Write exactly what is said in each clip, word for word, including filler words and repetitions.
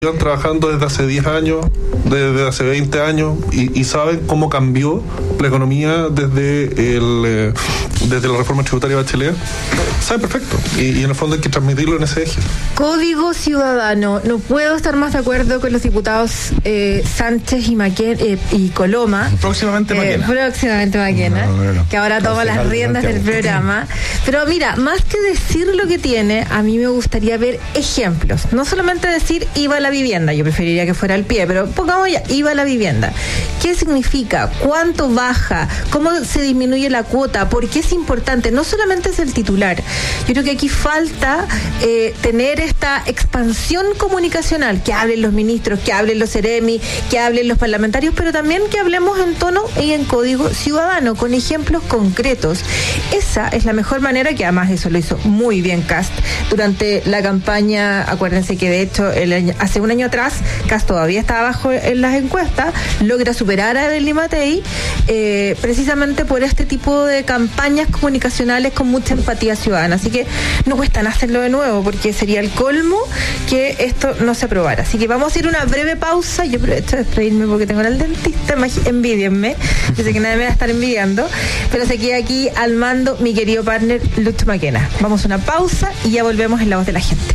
Llevan trabajando desde hace diez años, desde hace veinte años, y, y saben cómo cambió la economía desde el eh, desde la reforma tributaria de Bachelet. Saben perfecto, y, y en el fondo hay que transmitirlo en ese eje. Código Ciudadano. No puedo estar más de acuerdo con los diputados eh, Sánchez y, Maquena, eh, y Coloma. Próximamente eh, Maquena. Próximamente Maquena, no, no, no. que ahora toma las riendas del programa. Pero mira, más que decir lo que tiene, a mí me gustaría ver ejemplos. No solamente decir iba a la vivienda, yo preferiría que fuera al pie, pero pongamos ya, iba a la vivienda. ¿Qué significa? ¿Cuánto baja? ¿Cómo se disminuye la cuota? ¿Por qué es importante? No solamente es el titular. Yo creo que aquí falta eh, tener esta expansión comunicacional, que hablen los ministros, que hablen los seremi, que hablen los parlamentarios, pero también que hablemos en tono y en código ciudadano, con ejemplos concretos. Esa es la mejor manera, que además eso lo hizo muy bien Kast durante la campaña. Acuérdense que de hecho el año, hace un año atrás Kast todavía estaba abajo en las encuestas, logra superar a Evelyn Matei eh, precisamente por este tipo de campañas comunicacionales con mucha empatía ciudadana. Así que no cuesta hacerlo de nuevo, porque sería el colmo que esto no se aprobara. Así que vamos a ir a una breve pausa. Yo aprovecho de despedirme porque tengo al dentista, envidienme. Yo sé que nadie me va a estar envidiando, pero se queda aquí al mando mi querido partner Lucho Maquena. Vamos a una pausa y ya volvemos en La Voz de la Gente.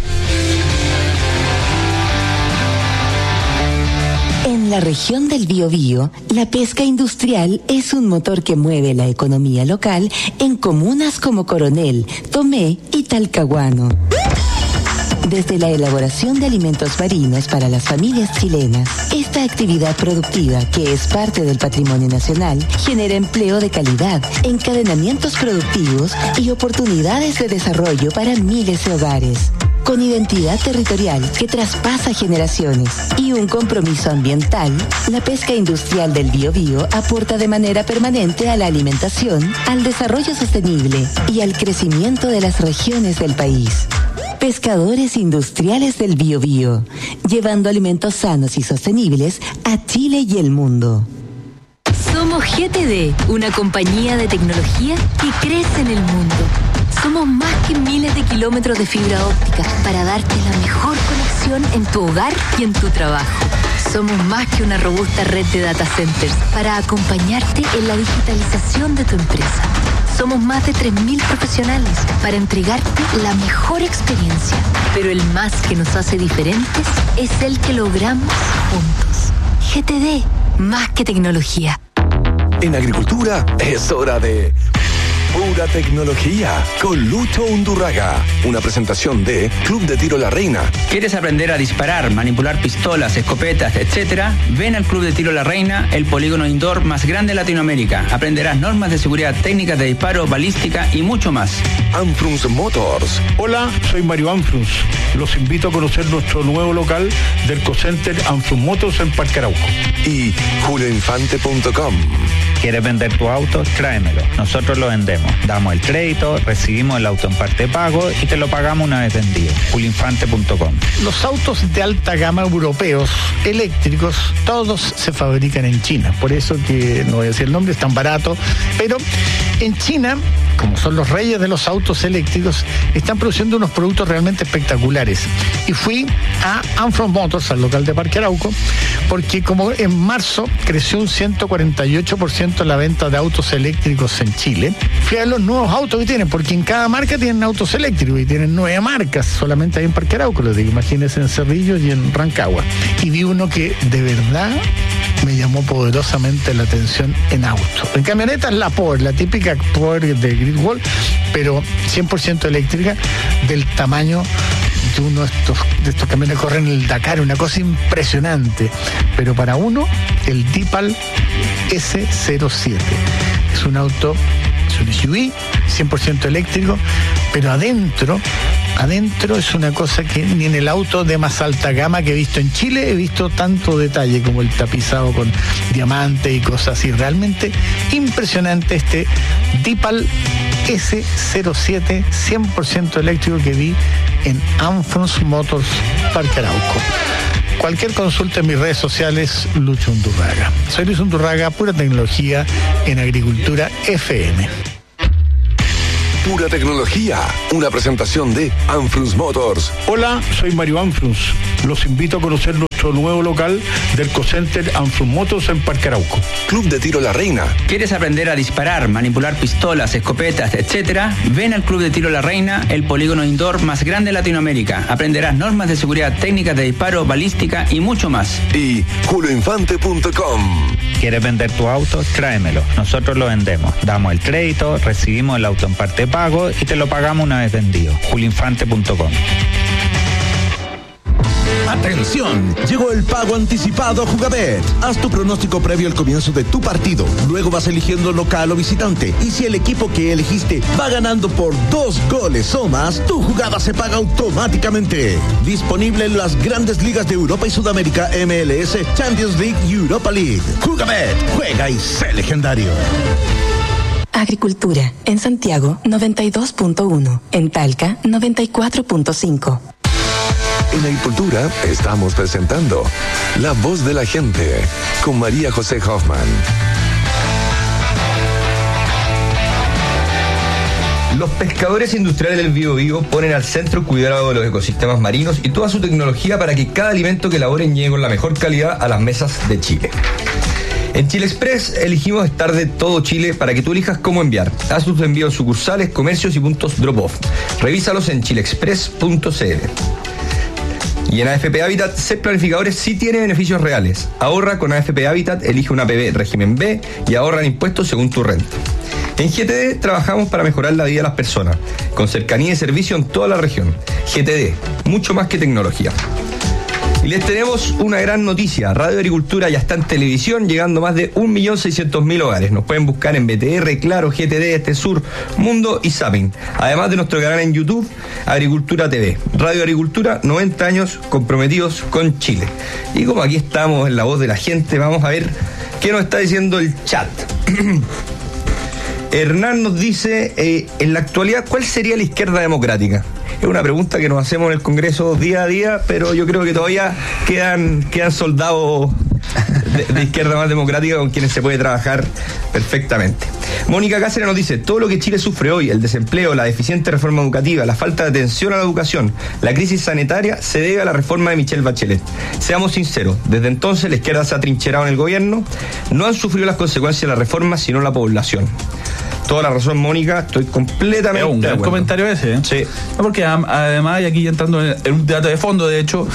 En la región del Biobío, la pesca industrial es un motor que mueve la economía local en comunas como Coronel, Tomé y Talcahuano. Desde la elaboración de alimentos marinos para las familias chilenas, esta actividad productiva, que es parte del patrimonio nacional, genera empleo de calidad, encadenamientos productivos y oportunidades de desarrollo para miles de hogares. Con identidad territorial que traspasa generaciones y un compromiso ambiental, la pesca industrial del Biobío aporta de manera permanente a la alimentación, al desarrollo sostenible y al crecimiento de las regiones del país. Pescadores Industriales del Biobío, llevando alimentos sanos y sostenibles a Chile y el mundo. Somos G T D, una compañía de tecnología que crece en el mundo. Somos más que miles de kilómetros de fibra óptica para darte la mejor conexión en tu hogar y en tu trabajo. Somos más que una robusta red de data centers para acompañarte en la digitalización de tu empresa. Somos más de tres mil profesionales para entregarte la mejor experiencia. Pero el más que nos hace diferentes es el que logramos juntos. G T D, más que tecnología. En agricultura es hora de Pura Tecnología con Lucho Undurraga. Una presentación de Club de Tiro La Reina. ¿Quieres aprender a disparar, manipular pistolas, escopetas, etcétera? Ven al Club de Tiro La Reina, el polígono indoor más grande de Latinoamérica. Aprenderás normas de seguridad, técnicas de disparo, balística y mucho más. Anfrunz Motors. Hola, soy Mario Anfrunz. Los invito a conocer nuestro nuevo local del Ecocenter Anfrunz Motors en Parque Arauco. Y julio infante punto com. ¿Quieres vender tu auto? Tráemelo. Nosotros lo vendemos. Damos el crédito, recibimos el auto en parte de pago y te lo pagamos una vez vendido. julio infante punto com. Los autos de alta gama europeos, eléctricos, todos se fabrican en China. Por eso que, no voy a decir el nombre, es tan barato. Pero en China, como son los reyes de los autos eléctricos, están produciendo unos productos realmente espectaculares. Y fui a Anfrunz Motors, al local de Parque Arauco, porque como en marzo creció un ciento cuarenta y ocho por ciento la venta de autos eléctricos en Chile, fui a ver los nuevos autos que tienen, porque en cada marca tienen autos eléctricos y tienen nueve marcas, solamente hay en Parque Arauco, les digo, imagínense en Cerrillos y en Rancagua. Y vi uno que de verdad me llamó poderosamente la atención en auto. En camionetas la Power, la típica Power de Gridwall, pero cien por ciento eléctrica, del tamaño de uno de estos, de estos camiones que corren el Dakar, una cosa impresionante. Pero para uno, el Dipal ese cero siete. Es un auto, es un S U V, cien por ciento eléctrico, pero adentro, adentro es una cosa que ni en el auto de más alta gama que he visto en Chile he visto tanto detalle, como el tapizado con diamante y cosas así. Realmente impresionante este Dipal ese cero siete cien por ciento eléctrico que vi en Anfrunz Motors Parque Arauco. Cualquier consulta en mis redes sociales, Lucho Undurraga. Soy Luis Undurraga, Pura Tecnología en Agricultura F M. Pura tecnología, una presentación de Anfrunz Motors. Hola, soy Mario Anfrunz. Los invito a conocer nuestro nuevo local del Ecocenter Anfrunz Motors en Parque Arauco. Club de Tiro La Reina. ¿Quieres aprender a disparar, manipular pistolas, escopetas, etcétera? Ven al Club de Tiro La Reina, el polígono indoor más grande de Latinoamérica. Aprenderás normas de seguridad, técnicas de disparo, balística y mucho más. Y julio infante punto com. ¿Quieres vender tu auto? Tráemelo. Nosotros lo vendemos. Damos el crédito, recibimos el auto en parte de pago y te lo pagamos una vez vendido. julio infante punto com. Atención, llegó el pago anticipado a Jugabet. Haz tu pronóstico previo al comienzo de tu partido. Luego vas eligiendo local o visitante. Y si el equipo que elegiste va ganando por dos goles o más, tu jugada se paga automáticamente. Disponible en las grandes ligas de Europa y Sudamérica, M L S, Champions League y Europa League. Jugabet, juega y sé legendario. Agricultura, en Santiago noventa y dos punto uno, en Talca noventa y cuatro punto cinco. En Agricultura estamos presentando La Voz de la Gente con María José Hoffman. Los pescadores industriales del Biobío ponen al centro el cuidado de los ecosistemas marinos y toda su tecnología para que cada alimento que elaboren llegue con la mejor calidad a las mesas de Chile. En Chile Express elegimos estar de todo Chile para que tú elijas cómo enviar. Haz tus envíos en sucursales, comercios y puntos drop-off. Revísalos en chile express punto c l. Y en A F P Habitat, ser planificadores sí tiene beneficios reales. Ahorra con A F P Habitat, elige una A P B régimen B y ahorra en impuestos según tu renta. En G T D trabajamos para mejorar la vida de las personas, con cercanía y servicio en toda la región. G T D, mucho más que tecnología. Y les tenemos una gran noticia. Radio Agricultura ya está en televisión, llegando a más de un millón seiscientos mil hogares. Nos pueden buscar en B T R, Claro, G T D, Tesur, Mundo y Zapping. Además de nuestro canal en YouTube, Agricultura T V. Radio Agricultura, noventa años comprometidos con Chile. Y como aquí estamos en La Voz de la Gente, vamos a ver qué nos está diciendo el chat. Hernán nos dice, eh, en la actualidad, ¿cuál sería la izquierda democrática? Es una pregunta que nos hacemos en el Congreso día a día, pero yo creo que todavía quedan, quedan soldados de, de izquierda más democrática con quienes se puede trabajar perfectamente. Mónica Cáceres nos dice, todo lo que Chile sufre hoy, el desempleo, la deficiente reforma educativa, la falta de atención a la educación, la crisis sanitaria, se debe a la reforma de Michelle Bachelet. Seamos sinceros, desde entonces la izquierda se ha trincherado en el gobierno, no han sufrido las consecuencias de la reforma, sino la población. Toda la razón, Mónica, estoy completamente es un gran comentario ese, ¿eh? Sí. No, porque además, y aquí ya entrando en un debate de fondo, de hecho,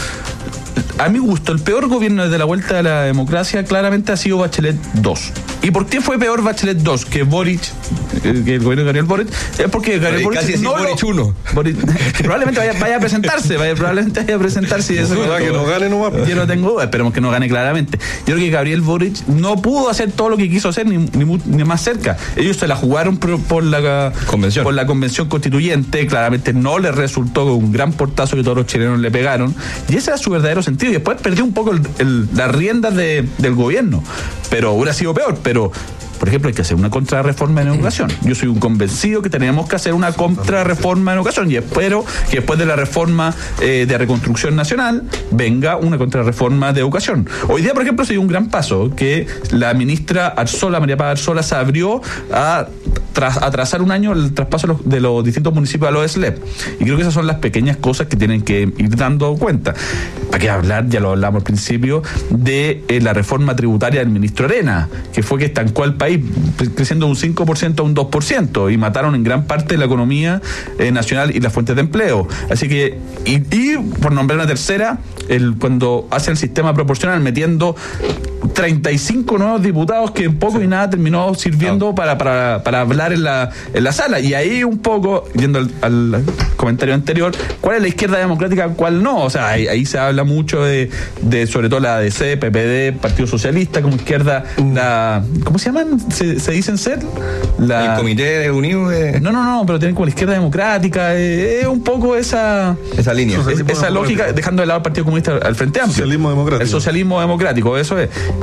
a mi gusto, el peor gobierno desde la vuelta de la democracia claramente ha sido Bachelet dos. ¿Y por qué fue peor Bachelet dos que Boric, que el gobierno de Gabriel Boric? Es porque Gabriel Boric casi no Boric lo, uno. Boric, que probablemente vaya, vaya a presentarse, vaya, probablemente vaya a presentarse. Y eso no, que no gane nomás. Yo no tengo duda, esperemos que no gane claramente. Yo creo que Gabriel Boric no pudo hacer todo lo que quiso hacer, ni, ni, ni más cerca. Ellos se la jugaron por, por, la, convención. por la convención constituyente, claramente no les resultó un gran portazo que todos los chilenos le pegaron, y ese era su verdadero sentido. Y después perdió un poco el, el, las riendas de, del gobierno, pero hubiera sido peor, pero por ejemplo, hay que hacer una contrarreforma en educación. Yo soy un convencido que tenemos que hacer una contrarreforma en educación y espero que después de la reforma eh, de reconstrucción nacional venga una contrarreforma de educación. Hoy día, por ejemplo, se dio un gran paso que la ministra Arzola, María Paz Arzola, se abrió a tras atrasar un año el traspaso de los, de los distintos municipios a los S L E P. Y creo que esas son las pequeñas cosas que tienen que ir dando cuenta. Para qué hablar, ya lo hablamos al principio, de eh, la reforma tributaria del ministro Arena, que fue que estancó al país creciendo de un cinco por ciento a un dos por ciento y mataron en gran parte la economía eh, nacional y las fuentes de empleo. Así que, y, y por nombrar una tercera, el, cuando hace el sistema proporcional metiendo treinta y cinco nuevos diputados que en poco y nada terminó sirviendo para, para, para hablar en la, en la sala. Y ahí un poco, yendo al, al comentario anterior, ¿cuál es la izquierda democrática, cuál no? O sea, ahí, ahí se habla mucho de, de sobre todo la A D C, P P D, Partido Socialista como izquierda, la, ¿cómo se llaman? ¿Se, se dicen ser? La, el Comité Unido de... No, no, no, pero tienen como la izquierda democrática, es eh, un poco esa esa línea, es, esa lógica, dejando de lado el Partido Comunista al Frente Amplio. Socialismo democrático. El socialismo democrático, eso es.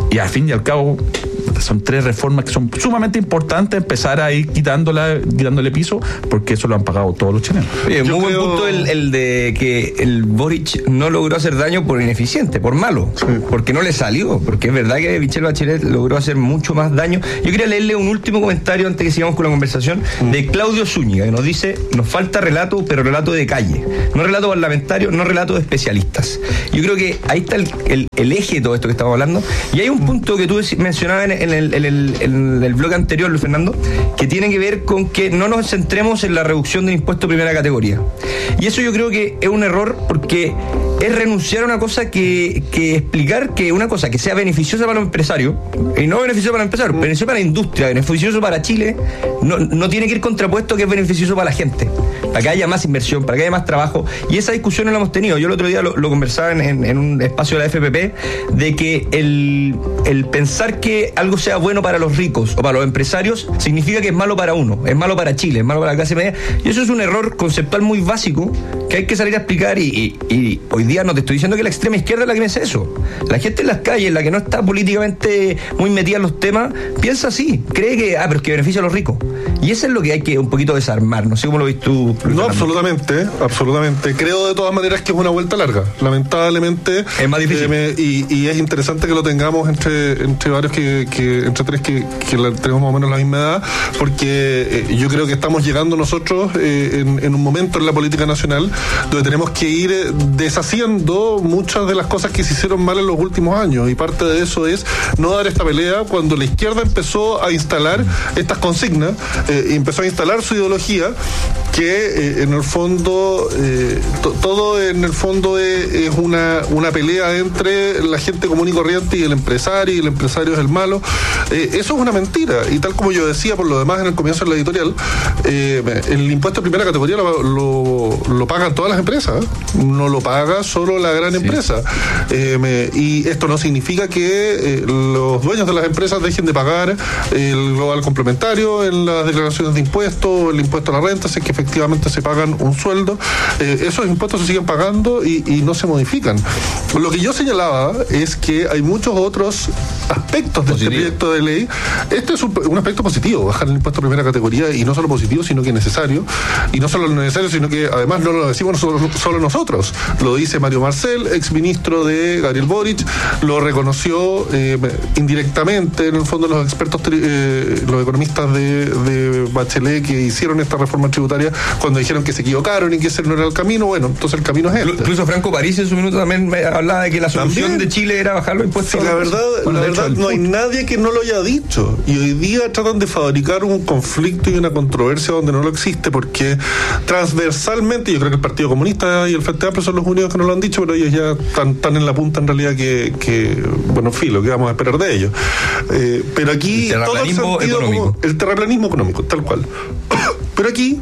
y al fin y al cabo son tres reformas que son sumamente importantes, empezar a ir quitándola, quitándole piso, porque eso lo han pagado todos los chilenos. Oye, muy buen punto el, el de que el Boric no logró hacer daño por ineficiente, por malo, sí. porque no le salió, porque es verdad que Michelle Bachelet logró hacer mucho más daño. Yo quería leerle un último comentario antes que sigamos con la conversación, mm. de Claudio Zúñiga, que nos dice: nos falta relato, pero relato de calle, no relato parlamentario, no relato de especialistas. Yo creo que ahí está el, el, el eje de todo esto que estamos hablando, y hay un punto que tú mencionabas en, en En el, en, el, en el bloque anterior, Luis Fernando, que tiene que ver con que no nos centremos en la reducción del impuesto de primera categoría. Y eso yo creo que es un error, porque es renunciar a una cosa que, que explicar que una cosa que sea beneficiosa para los empresarios, y no beneficioso para los empresarios, beneficioso para la industria, beneficioso para Chile, no, no tiene que ir contrapuesto que es beneficioso para la gente, para que haya más inversión, para que haya más trabajo. Y esa discusión no la hemos tenido. Yo el otro día lo, lo conversaba en, en un espacio de la F P P, de que el, el pensar que algo sea bueno para los ricos o para los empresarios significa que es malo para uno, es malo para Chile, es malo para la clase media, y eso es un error conceptual muy básico que hay que salir a explicar. Y, y, y hoy día no te estoy diciendo que la extrema izquierda es la que piensa eso. La gente en las calles, la que no está políticamente muy metida en los temas, piensa así, cree que, ah, pero es que beneficia a los ricos, y eso es lo que hay que un poquito desarmar. No sé cómo lo ves tú, Luis. No, absolutamente, absolutamente. Creo de todas maneras que es una vuelta larga, lamentablemente. Es más difícil. Eh, me, y, y es interesante que lo tengamos entre, entre varios que, que entre tres que, que la, tenemos más o menos la misma edad, porque eh, yo creo que estamos llegando nosotros eh, en, en un momento en la política nacional donde tenemos que ir eh, deshaciendo muchas de las cosas que se hicieron mal en los últimos años, y parte de eso es no dar esta pelea cuando la izquierda empezó a instalar estas consignas, eh, y empezó a instalar su ideología, que eh, en el fondo eh, to, todo en el fondo es, es una, una pelea entre la gente común y corriente y el empresario, y el empresario es el malo. Eh, eso es una mentira, y tal como yo decía por lo demás en el comienzo de la editorial, eh, el impuesto de primera categoría lo, lo, lo pagan todas las empresas, no lo paga solo la gran sí. empresa, eh, me, y esto no significa que eh, los dueños de las empresas dejen de pagar el global complementario en las declaraciones de impuestos, el impuesto a la renta, si es que efectivamente se pagan un sueldo, eh, esos impuestos se siguen pagando y, y no se modifican. Lo que yo señalaba es que hay muchos otros aspectos de positivo. Este proyecto de ley. Este es un, un aspecto positivo, bajar el impuesto de primera categoría, y no solo positivo, sino que necesario, y no solo necesario, sino que además no lo decimos nosotros, solo nosotros, lo dice Mario Marcel, exministro de Gabriel Boric, lo reconoció eh, indirectamente en el fondo los expertos, eh, los economistas de, de Bachelet que hicieron esta reforma tributaria, cuando dijeron que se equivocaron y que ese no era el camino. Bueno, entonces el camino es este. Incluso Franco París en su minuto también hablaba de que la solución ¿También? de Chile era bajar los impuestos. Sí, la verdad, la verdad no hay nadie que no lo haya dicho, y hoy día tratan de fabricar un conflicto y una controversia donde no lo existe, porque transversalmente yo creo que el Partido Comunista y el Frente Amplio son los únicos que no lo han dicho, pero ellos ya están, están en la punta en realidad que, que bueno, filo, que vamos a esperar de ellos. Eh, pero aquí el todo el sentido económico. Como el terraplanismo económico, tal cual. Pero aquí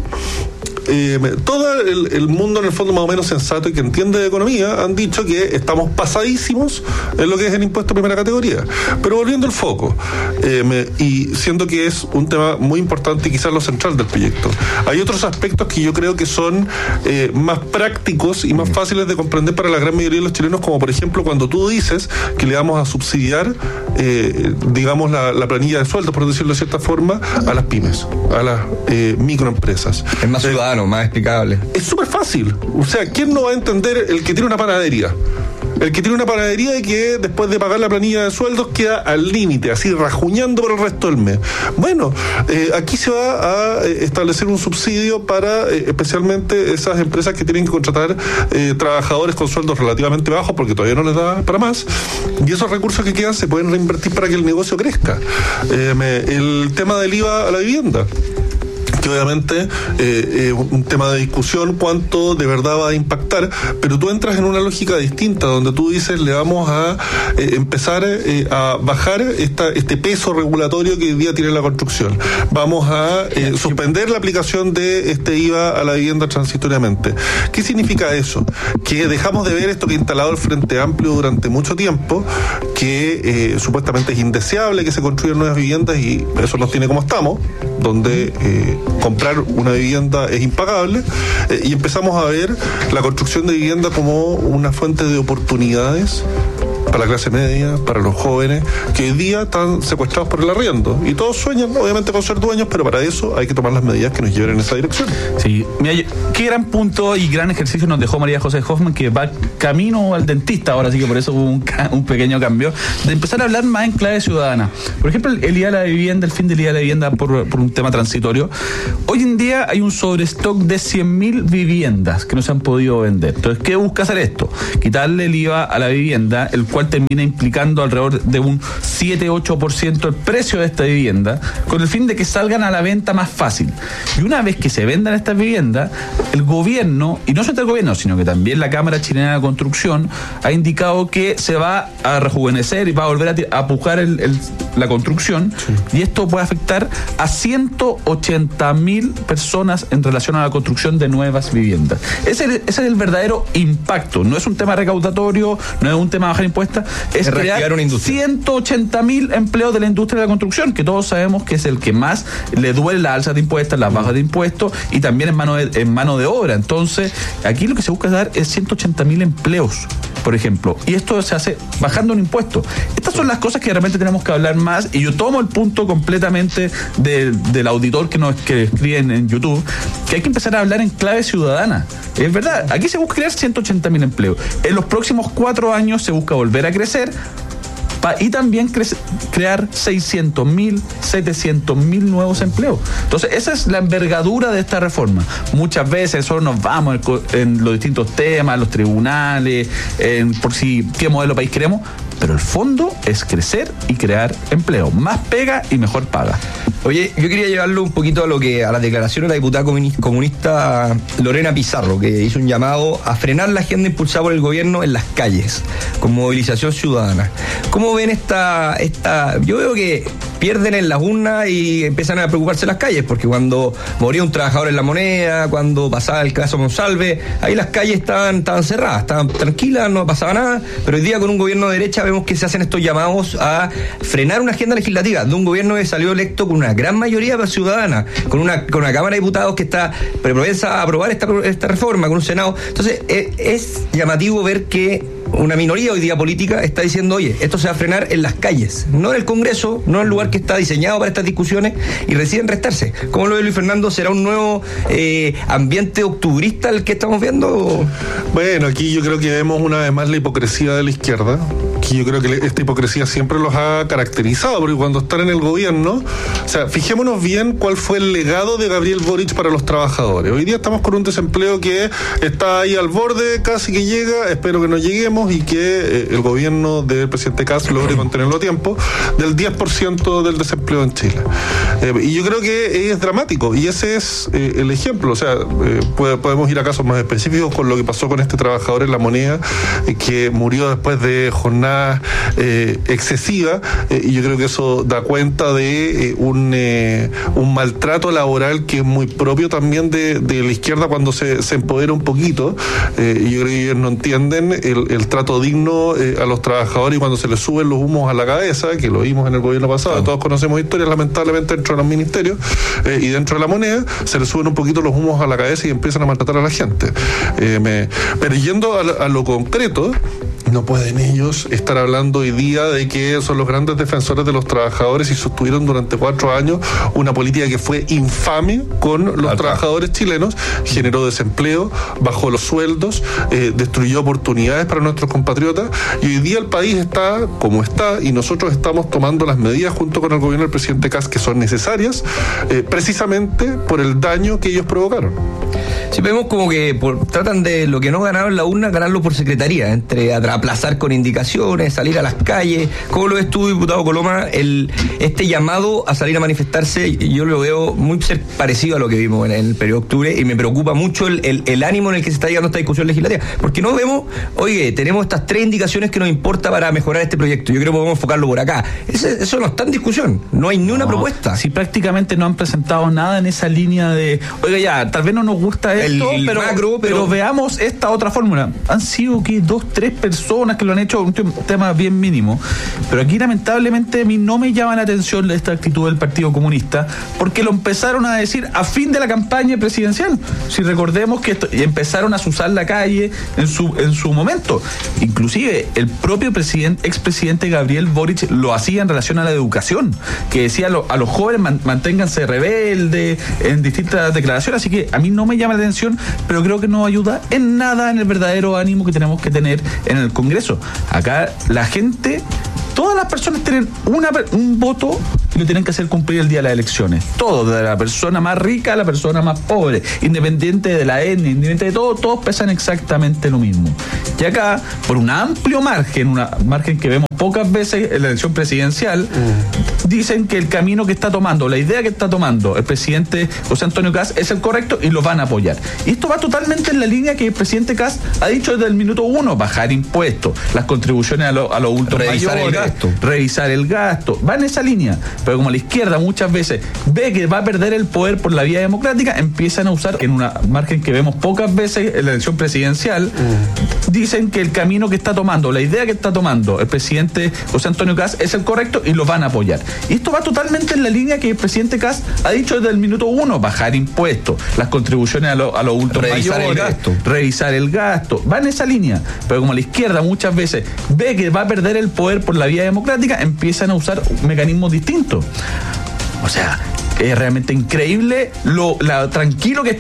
Eh, todo el, el mundo en el fondo más o menos sensato y que entiende de economía han dicho que estamos pasadísimos en lo que es el impuesto de primera categoría. Pero volviendo al foco, eh, me, y siendo que es un tema muy importante y quizás lo central del proyecto, hay otros aspectos que yo creo que son eh, más prácticos y más fáciles de comprender para la gran mayoría de los chilenos, como por ejemplo cuando tú dices que le vamos a subsidiar eh, digamos la, la planilla de sueldos, por decirlo de cierta forma, a las pymes, a las eh, microempresas. Es más ciudadano, eh, más explicable. Es súper fácil. O sea, ¿quién no va a entender el que tiene una panadería? El que tiene una panadería y que después de pagar la planilla de sueldos queda al límite, así rajuñando por el resto del mes. Bueno, eh, aquí se va a establecer un subsidio para eh, especialmente esas empresas que tienen que contratar eh, trabajadores con sueldos relativamente bajos porque todavía no les da para más, y esos recursos que quedan se pueden reinvertir para que el negocio crezca. Eh, me, el tema del I V A a la vivienda, que obviamente es eh, eh, un tema de discusión cuánto de verdad va a impactar, pero tú entras en una lógica distinta donde tú dices le vamos a eh, empezar eh, a bajar esta, este peso regulatorio que hoy día tiene la construcción, vamos a eh, suspender la aplicación de este I V A a la vivienda transitoriamente. ¿Qué significa eso? Que dejamos de ver esto que ha instalado el Frente Amplio durante mucho tiempo, que eh, supuestamente es indeseable que se construyan nuevas viviendas, y eso nos tiene como estamos, donde eh, comprar una vivienda es impagable, eh, y empezamos a ver la construcción de vivienda como una fuente de oportunidades para la clase media, para los jóvenes, que hoy día están secuestrados por el arriendo. Y todos sueñan, obviamente, con ser dueños, pero para eso hay que tomar las medidas que nos lleven en esa dirección. Sí, mira, qué gran punto y gran ejercicio nos dejó María José Hoffman, que va camino al dentista ahora, así que por eso hubo un, un pequeño cambio, de empezar a hablar más en clave ciudadana. Por ejemplo, el, el I A de la vivienda, el fin del I A de la vivienda por, por un tema transitorio. Hoy en día hay un sobrestock de cien mil viviendas que no se han podido vender. Entonces, ¿qué busca hacer esto? Quitarle el I V A a la vivienda, el cual termina implicando alrededor de un siete a ocho por ciento el precio de esta vivienda, con el fin de que salgan a la venta más fácil. Y una vez que se vendan estas viviendas, el gobierno, y no solamente el gobierno, sino que también la Cámara Chilena de Construcción, ha indicado que se va a rejuvenecer y va a volver a, t- a pujar el, el, la construcción, sí. Y esto puede afectar a ciento ochenta mil personas en relación a la construcción de nuevas viviendas. Ese, ese es el verdadero impacto. No es un tema recaudatorio, no es un tema de bajar impuestos, es, es crear una ciento ochenta mil empleos de la industria de la construcción, que todos sabemos que es el que más le duele las alzas de impuestos, las bajas de impuestos y también en mano de, en mano de obra. Entonces, aquí lo que se busca dar es ciento ochenta mil empleos, por ejemplo, y esto se hace bajando un impuesto. Estas son las cosas que realmente tenemos que hablar más, y yo tomo el punto completamente de, del auditor que nos que escribe en, en YouTube, que hay que empezar a hablar en clave ciudadana. Es verdad, aquí se busca crear ciento ochenta mil empleos. En los próximos cuatro años se busca volver a crecer y también cre- crear seiscientos mil, setecientos mil nuevos empleos. Entonces, esa es la envergadura de esta reforma. Muchas veces solo nos vamos en, en los distintos temas, los tribunales, en por si qué modelo de país queremos, pero el fondo es crecer y crear empleo. Más pega y mejor paga. Oye, yo quería llevarlo un poquito a lo que a la declaración de la diputada comunista Lorena Pizarro, que hizo un llamado a frenar la agenda impulsada por el gobierno en las calles, con movilización ciudadana. ¿Cómo ven esta, esta? Yo veo que pierden en las urnas y empiezan a preocuparse las calles, porque cuando moría un trabajador en La Moneda, cuando pasaba el caso Monsalve, ahí las calles estaban, estaban cerradas, estaban tranquilas, no pasaba nada, pero hoy día con un gobierno de derecha vemos que se hacen estos llamados a frenar una agenda legislativa de un gobierno que salió electo con una gran mayoría ciudadana, con una, con una Cámara de Diputados que está propensa a aprobar esta, esta reforma, con un Senado. Entonces, es, es llamativo ver que una minoría hoy día política está diciendo, oye, esto se va a frenar en las calles, no en el Congreso, no en el lugar que está diseñado para estas discusiones, y deciden restarse. ¿Cómo lo ve Luis Fernando? ¿Será un nuevo eh, ambiente octubrista el que estamos viendo? Bueno, aquí yo creo que vemos una vez más la hipocresía de la izquierda, que yo creo que esta hipocresía siempre los ha caracterizado, porque cuando están en el gobierno, o sea, fijémonos bien cuál fue el legado de Gabriel Boric para los trabajadores. Hoy día estamos con un desempleo que está ahí al borde, casi que llega, espero que no lleguemos, y que eh, el gobierno del presidente Kast logre contenerlo a tiempo, del diez por ciento del desempleo en Chile. Eh, y yo creo que es dramático, y ese es eh, el ejemplo. O sea, eh, puede, podemos ir a casos más específicos con lo que pasó con este trabajador en La Moneda, eh, que murió después de jornadas eh, excesivas, eh, y yo creo que eso da cuenta de eh, un, eh, un maltrato laboral que es muy propio también de, de la izquierda cuando se, se empodera un poquito. Eh, y yo creo que ellos no entienden el, el trato digno eh, a los trabajadores, y cuando se les suben los humos a la cabeza, que lo vimos en el gobierno pasado, todos conocemos historias lamentablemente dentro de los ministerios eh, y dentro de La Moneda, se les suben un poquito los humos a la cabeza y empiezan a maltratar a la gente. Eh, me, pero yendo a, a lo concreto, no pueden ellos estar hablando hoy día de que son los grandes defensores de los trabajadores y sostuvieron durante cuatro años una política que fue infame con los claro. trabajadores chilenos, generó desempleo, bajó los sueldos, eh, destruyó oportunidades para nuestros compatriotas, y hoy día el país está como está, y nosotros estamos tomando las medidas junto con el gobierno del presidente Kast que son necesarias, eh, precisamente por el daño que ellos provocaron. Si vemos como que por, tratan de lo que no ganaron en la urna, ganarlo por secretaría, entre aplazar con indicaciones, salir a las calles. ¿Cómo lo ves tú, diputado Coloma? El, este llamado a salir a manifestarse, yo lo veo muy parecido a lo que vimos en, en el periodo de octubre, y me preocupa mucho el, el, el ánimo en el que se está llegando esta discusión legislativa, porque no vemos, oye, tenemos estas tres indicaciones que nos importa para mejorar este proyecto, yo creo que podemos enfocarlo por acá. Eso, eso no está en discusión, no hay ni una no, propuesta. Sí, prácticamente no han presentado nada en esa línea de, oiga, ya, tal vez no nos gusta esto, Perfecto, el pero, macro, pero... pero veamos esta otra fórmula. Han sido que dos, tres personas que lo han hecho, un tema bien mínimo. Pero aquí lamentablemente a mí no me llama la atención esta actitud del Partido Comunista, porque lo empezaron a decir a fin de la campaña presidencial. Si recordemos que esto, y empezaron a usar la calle en su en su momento. Inclusive el propio presidente, expresidente Gabriel Boric lo hacía en relación a la educación, que decía a, lo, a los jóvenes man, manténganse rebeldes en distintas declaraciones. Así que a mí no me llama la atención, pero creo que no ayuda en nada en el verdadero ánimo que tenemos que tener en el Congreso. Acá la gente, todas las personas tienen una, un voto y lo tienen que hacer cumplir el día de las elecciones. Todo, de la persona más rica a la persona más pobre, independiente de la etnia, independiente de todo, todos pesan exactamente lo mismo. Y acá, por un amplio margen, un margen que vemos pocas veces en la elección presidencial, mm. dicen que el camino que está tomando, la idea que está tomando el presidente José Antonio Kast es el correcto y lo van a apoyar. Y esto va totalmente en la línea que el presidente Kast ha dicho desde el minuto uno: bajar impuestos, las contribuciones a, lo, a los adultos revisar mayores, el gasto. revisar el gasto. Va en esa línea. Pero como la izquierda muchas veces ve que va a perder el poder por la vía democrática, empiezan a usar, en una margen que vemos pocas veces en la elección presidencial, mm. dicen que el camino que está tomando, la idea que está tomando el presidente José Antonio Kast es el correcto y lo van a apoyar. Y esto va totalmente en la línea que el presidente Kast ha dicho desde el minuto uno: bajar impuestos, las contribuciones a, lo, a los adultos revisar mayores, el gasto. revisar el gasto. Va en esa línea. Pero como la izquierda muchas veces ve que va a perder el poder por la vía democrática, empiezan a usar mecanismos distintos. O sea, es realmente increíble lo la, tranquilo que